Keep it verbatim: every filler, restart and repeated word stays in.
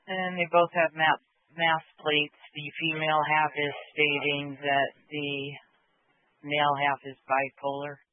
And they both have map, mass plates. The female half is stating that the male half is bipolar.